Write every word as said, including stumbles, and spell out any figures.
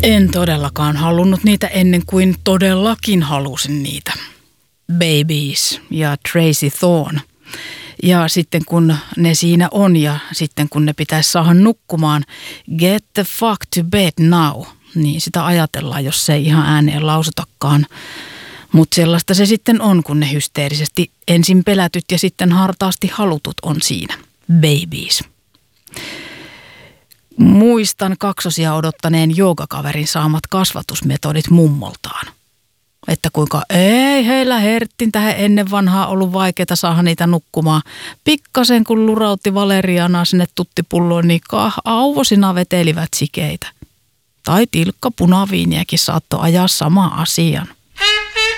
En todellakaan halunnut niitä ennen kuin todellakin halusin niitä. Babies ja Tracy Thorn. Ja sitten kun ne siinä on ja sitten kun ne pitäisi saada nukkumaan, get the fuck to bed now, niin sitä ajatellaan, jos se ei ihan ääneen lausutakaan. Mutta sellaista se sitten on, kun ne hysteerisesti ensin pelätyt ja sitten hartaasti halutut on siinä. Babies. Muistan kaksosia odottaneen joogakaverin saamat kasvatusmetodit mummoltaan. Että kuinka ei heillä herttin tähän ennen vanhaa ollut vaikeaa saada niitä nukkumaan. Pikkasen kun lurautti valerianaa sinne tuttipulloon, niin auvosina vetelivät sikeitä. Tai tilkka punaviiniäkin saattoi ajaa sama asian.